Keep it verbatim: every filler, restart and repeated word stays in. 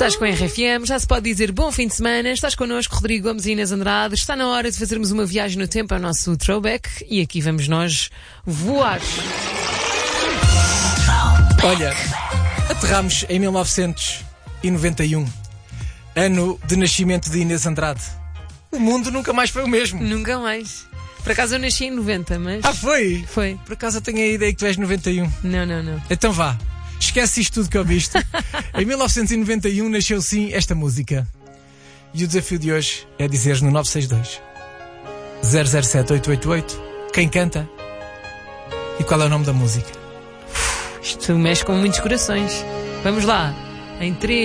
Estás com a R F M, já se pode dizer bom fim de semana. Estás connosco, Rodrigo Gomes e Inês Andrade. Está na hora de fazermos uma viagem no tempo ao nosso throwback e aqui vamos nós voar. Olha, aterramos em mil novecentos e noventa e um, ano de nascimento de Inês Andrade. O mundo nunca mais foi o mesmo. Nunca mais. Por acaso eu nasci em noventa, mas... Ah, foi? Foi. Por acaso eu tenho a ideia que tu és noventa e um. Não, não, não. Então vá, esquece isto tudo que ouviste. Em mil novecentos e noventa e um nasceu sim esta música. E o desafio de hoje é dizeres no nove seis dois, zero zero sete, oito oito oito quem canta e qual é o nome da música. Isto mexe com muitos corações. Vamos lá. Em três